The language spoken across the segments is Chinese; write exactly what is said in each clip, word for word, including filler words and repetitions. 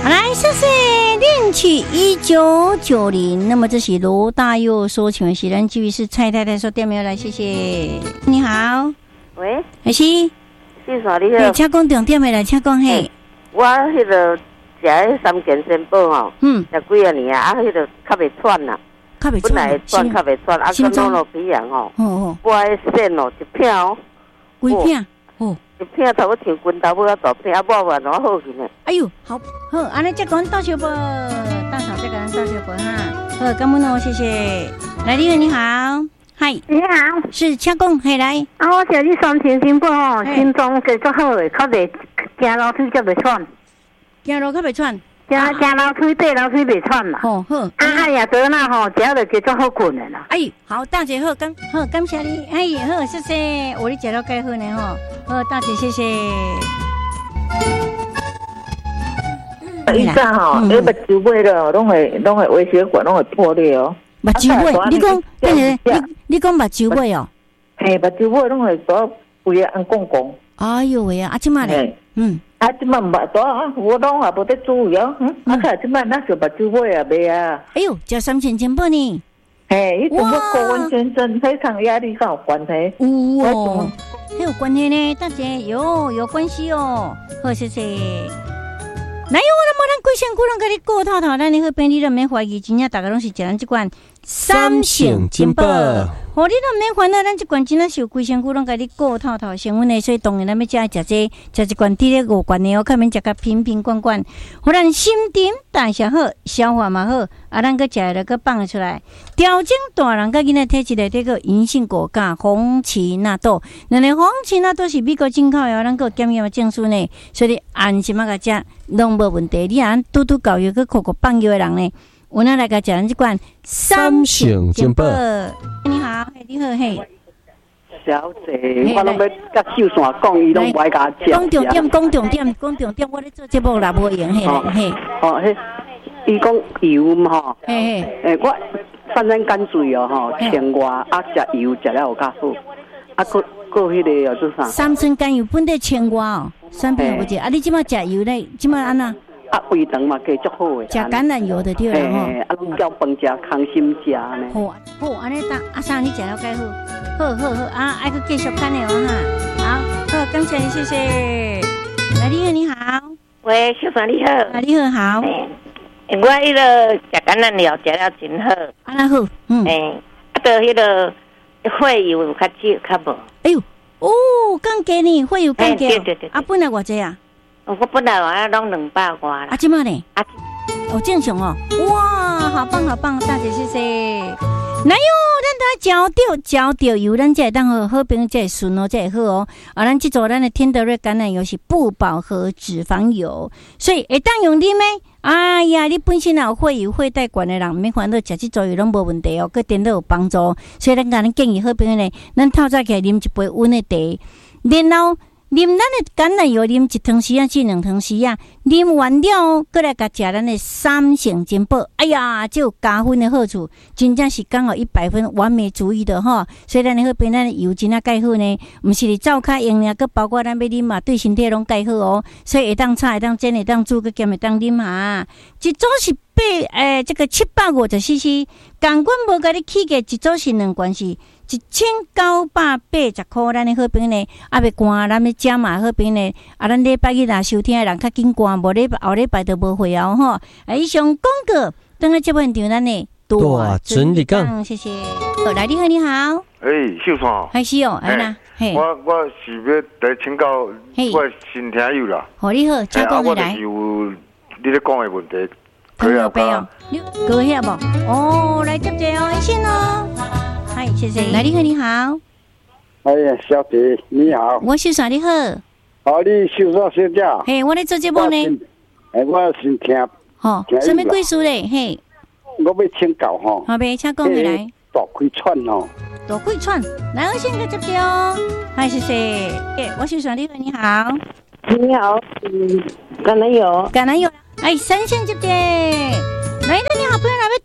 来，谢谢恋曲一九九零。那么这是罗大佑说，请问是咱继续是蔡太太说电没有来？谢谢。你好， 喂， 还是？ 是啥你好？ 请讲重点的来，请讲嘿。 我迄个食迄三件仙宝吼，嗯，食几啊年啊，啊，迄个较袂喘呐，较袂喘，本来喘较袂喘，啊，个弄落皮样吼，哦哦，我迄线哦一片哦，几片？哦。一片头我像拳头要大片，啊，抹完我好去呢。 哎呦，好好，安尼再讲大小宝，大嫂再讲大小宝哈。好，感恩哦，谢谢。来，你好，你好，嗨， 你好， 是请讲，嘿来。 啊，我食你三千仙宝吼，心脏计足好诶，较袂行楼梯，较袂喘。 行路较袂喘。 行行楼梯，爬楼梯袂喘嘛。哦好。啊啊呀，得那吼，食了计足好困诶啦。 哎，好，大姐好，感好感谢你，哎好，谢谢，我你食了介好呢吼。好，大姐，谢谢。 以前吼，迄目睭尾了，拢会拢会微血管拢会破裂哦。 目睭尾，你讲，等下，你你讲目睭尾哦？ 嘿，目睭尾拢会多规个按公公。 哎呦喂啊！啊，即摆咧，嗯， 啊，即摆目多啊，我拢也无得注意哦。嗯，啊，看即摆那就目睭尾啊，袂啊。 哎呦，食三千千宝呢？ 嘿，伊同我高温先生非常压力有关系。 有哦。很有关系呢，大姐有有关系哦。好，谢谢。哪有我那么咱贵仙姑人给你顾透透，咱你去边你都免怀疑，真正大家拢是食咱这款三圣金宝。哦，你都免烦恼，咱这款真正是有贵仙姑拢给你顾透透，成分的，所以当然咱要食食这食这款滴咧五罐的哦，看免食个瓶瓶罐罐，互咱心情代谢好，消化嘛好，啊，咱个食了个放出来，调整大人甲囡仔体质内底个银杏果苷、红荠纳豆，那个红荠纳豆是美国进口的，咱个检验证书呢，所以安心啊个食拢无问题。你啊，拄拄教育去口口放药的人呢？我那来个讲这款三圣金宝。你好，你好，嘿， 小姐，我拢要甲秀山讲，伊拢不爱甲我讲重点，讲重点，讲重点，我咧做节目啦，无用嘿，嘿。 哦，迄，伊讲油嘛吼， 嘿嘿， 诶，我反正干水哦吼，青蛙啊，食油食了有较好，啊，搁搁迄个哦做啥？ 三酸甘油本地青蛙哦，三片不食，啊，你即马食油咧，即马安那？ 啊，胃肠嘛加足好诶， 食橄榄油的对了吼。 啊，拢叫饭食康心食呢。 好，好，安尼当阿三你食了介好，好好好啊，爱去继续看的哦哈。好，好，感谢你，谢谢。来，你好，你好。 喂，秀芳你好。 啊，你好，好。 欸、我迄个食橄榄油食了真好。 啊，那好，嗯。 诶、欸，啊，到迄个会油较少较无。 哎呦，哦，降价呢，会油降价。 对对对。 啊，本来偌济啊？ 我本来我拢两百外啦。 啊，即马呢？啊，哦，正常哦。哇，好棒好棒，大姐谢谢。哪有咱都要嚼掉嚼掉油，咱才会当好好饼才会顺哦，才会好哦。啊，咱这组咱的天德瑞橄榄油是不饱和脂肪油，所以会当用啉的。哎呀，你本身有会油会带管的人，免烦恼食这组油拢无问题哦，佮对咱有帮助。所以咱甲咱建议好饼呢，咱透早起来啉一杯温的茶，然后。啉咱的橄榄油，啉一汤匙啊，至两汤匙啊，啉完了，过来甲食咱的三圣金宝。哎呀，这有加分的好处，真正是刚好一百分完美主义的哈。所以咱好变咱的油真啊介好呢，毋是你照开用呢，佮包括咱要啉嘛，对身体拢介好哦。所以会当炒，会当煎，会当煮，佮兼会当啉哈。一组是八诶，这个七百五十 C C， 共款无甲你起价，一组是两罐是。一千九百八十块，咱的好朋呢，啊，袂寒，咱要食嘛好朋呢，啊，咱礼拜日若收听的人较紧寒，无礼拜后礼拜就无会哦吼。啊，以上广告，等下节目现场咱的大真理讲， 谢谢。好，来你好，你好。 诶，秀山。 还是哦，哎呐， 嘿。我我是要来请教我新听友啦。 好，你好，请讲回来。 我就是有你咧讲的问题。 糖尿病哦，你高血无？哦，来接者哦，一线哦。嗨，谢谢。来，你好，你好。 哎呀，小姐你好。 我秀山你好。 哦，你秀山小姐。 嘿，我咧做节目呢。 哎，我先听。 吼，什么贵事咧？嘿。 我要请教吼。 好呗，请讲回来。 大气喘哦。 大气喘，来，我先个接者哦。嗨，谢谢。我秀山你好，你好。 你好，嗯，橄榄油， 橄榄油。哎，三线接者。来，你好朋友，来要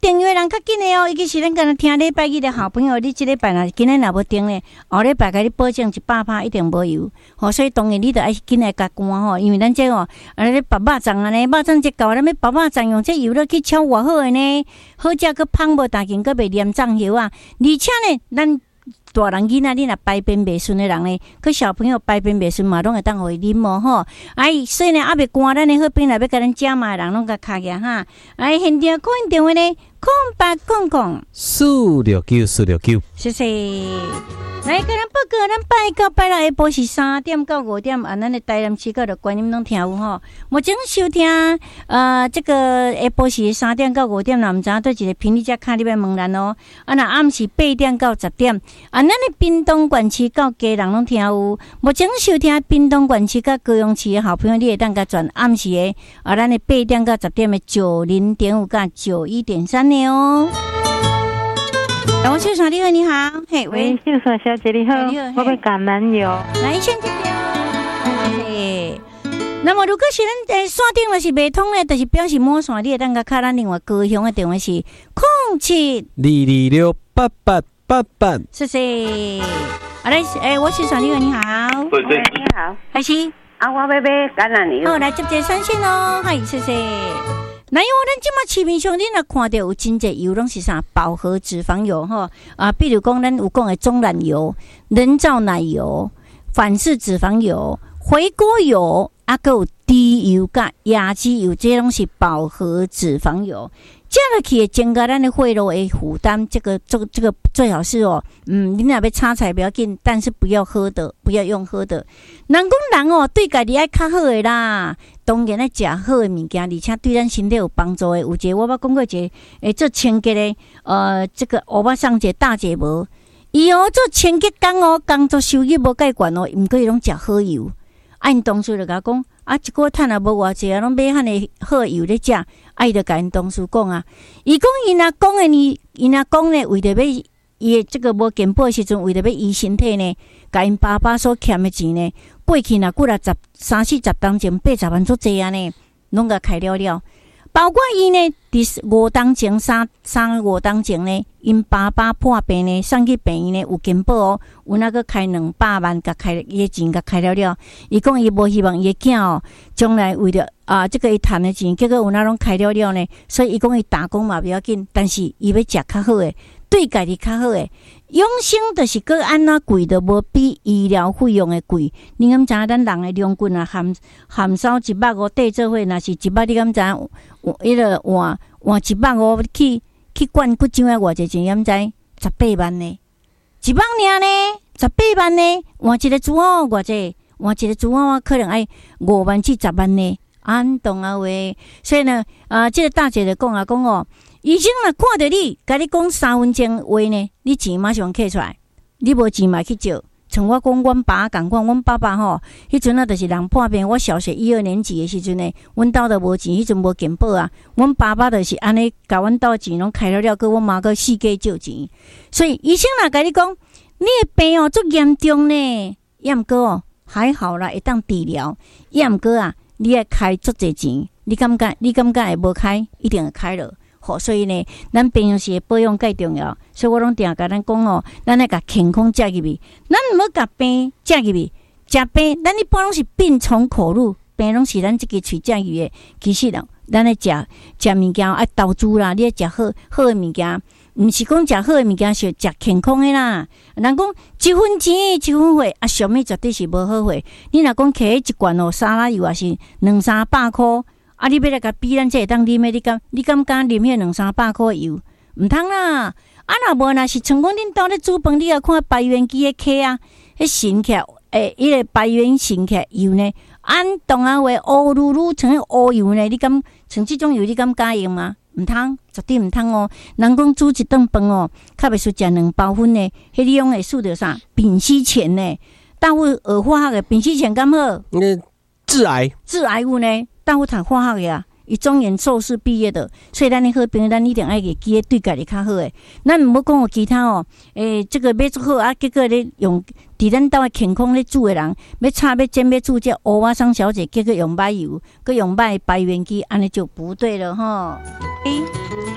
订阅人较紧的哦，伊其实咱敢若听礼拜一的好朋友，你即礼拜若今日若无订咧，后礼拜甲你保证一百趴一定无油。吼，所以当然你着爱紧来甲赶吼，因为咱这哦，啊咧白肉粽啊呢，肉粽这搞咱要白肉粽用这油落去炒偌好诶呢，好食佫芳无大劲，佫袂黏粽油啊，而且呢，咱。大人囡仔，你若排便袂顺的人呢，佮小朋友排便袂顺嘛，拢会当互伊啉哦吼。哎，所以呢，还袂寒，咱的好朋友要甲咱食嘛，人拢甲卡起哈。哎，现场讲电话呢，空八空空四六九四六九， 谢谢。来，甲咱报告，咱拜到拜六下晡是三点到五点，啊，咱的台南市角的观音拢听有吼。目前收听，呃，这个下晡是三点到五点，若毋知影对一个频率才卡你要问咱哦。啊，若暗时八点到十点，啊，咱的屏东县市到家人拢听有。目前收听屏东县市甲高雄市的好朋友，你会当甲转暗时的，啊，咱的八点到十点的九零点五甲九一点三的哦。来，我秀爽你好，你好，嘿， 喂，秀爽小姐你好，我要橄榄油， 来先这边，嘿。那么如果是咱诶线顶若是袂通咧，就是表示满线，你会当甲卡咱另外高雄的电话是空七二二六八八八八， 谢谢。啊，来，诶，我秀爽你好，你好， 对对，你好， 开始啊，我要买橄榄油， 好，来接接三线哦，嗨，谢谢。那因为咱即马市面上，你若看到有真侪油，拢是啥饱和脂肪油吼啊，比如讲咱有讲的棕榈油、人造奶油、反式脂肪油、回锅油，啊，还有低油甲亚基油，这拢是饱和脂肪油。这样去增加咱的血肉的负担，这个这个这个最好是哦，嗯，你若要炒菜不要紧，但是不要喝的，不要用喝的。人讲人哦，对家己爱较好的啦，当然爱食好的物件，而且对咱身体有帮助的。有一个我捌讲过一个，诶，做清洁的，呃，这个欧巴桑姐大姐无，伊哦做清洁工哦，工作收入无介悬哦，毋过伊拢食好油。啊，因同事就甲讲，啊，一个月趁也无偌济啊，拢买遐尼好油咧食。啊，伊就甲因同事讲啊，伊讲伊若讲诶呢，伊若讲呢，为着要伊诶这个无健保诶时阵，为着要医身体呢，甲因爸爸所欠诶钱呢，过去若过来十三四十当前八十万足济啊呢，拢甲开了了。包括伊呢，伫五当前三三五当前呢，因爸爸破病呢，送去病院呢有健保哦，有那个开两百万，甲开伊诶钱甲开了了。伊讲伊无希望伊诶囝哦，将来为着啊这个伊赚诶钱，结果有那拢开了了呢，所以伊讲伊打工嘛不要紧，但是伊要食较好诶，对家己较好诶。养生就是个安怎贵都无比医疗费用诶贵。你敢知影咱人诶量棍啊，含含烧一百五地做伙，若是一百，你敢知影？迄个换换一百五去去灌骨浆诶，偌济钱？敢知？十八万呢，一百尔呢，十八万呢，换一个猪哦，偌济？换一个猪哦，可能爱五万至十万呢。安懂啊喂，所以呢，啊、呃，这个大姐就讲啊讲哦。医生若看到你，甲你讲三分钟话呢，你钱马上摕出来，你无钱嘛去借。像我讲，阮爸共款，阮爸爸吼，迄阵啊，就是人破病。我小学一二年级的时阵呢，阮兜都无钱，迄阵无健保啊。阮爸爸就是安尼，甲阮兜钱拢开了了，佮阮妈佮四界借钱。所以医生若甲你讲，你的病哦足严重呢，也毋过哦还好啦，会当治疗。也毋过啊，你爱开足济钱，你感觉你感觉会无开，一定会开了。好，所以呢，咱平常时保养介重要，所以我拢定甲咱讲哦，咱爱甲健康食入去，咱毋好甲病食入去，食病，咱一般拢是病从口入，病拢是咱即个喙食入去。其实哦，咱爱食食物件爱投资啦，你爱食好好诶物件，毋是讲食好诶物件是食健康诶啦。人讲一分钱一分货，啊，上面绝对是无好货。你若讲摕一罐哦沙拉油也是两三百箍。啊！你要来甲比咱这当啉诶，你敢你敢敢啉迄两三百块油？毋通啦！啊，若无若是像讲恁兜咧煮饭，你也看排元机诶客啊，迄神起诶，迄个排元神起油呢？按当啊话乌噜噜像迄乌油呢？你敢像即种油，你敢敢用吗？毋通，绝对毋通哦！人讲煮一顿饭哦，较袂输食两包粉呢，迄你用会输着啥？丙烯醛呢？大户学化学诶，丙烯醛敢好？ 嗯，致癌， 致癌物呢？大户读化学呀，伊中原硕士毕业的，所以咱的好朋友，咱一定爱给记对家己较好诶。咱毋好讲有其他哦，诶、欸，这个要做好啊，结果咧用伫咱兜诶健康咧煮诶人，要炒要煎要煮这欧巴桑小姐，结果用歹油，佮用歹排元机，安尼就不对了吼。诶、欸。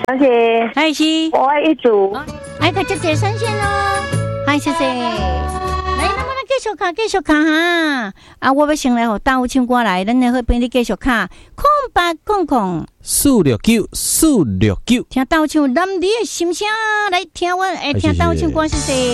小姐， 嗨是， 我爱一组， 哎，他接接上线咯，嗨谢谢。来，那么咱继续卡，继续卡哈。啊，我要先来互大有唱歌来，咱来好边你继续卡，空八空空。 四六九四六九， 听大有唱男女的心声，来听我，哎，听大有唱歌谢谢。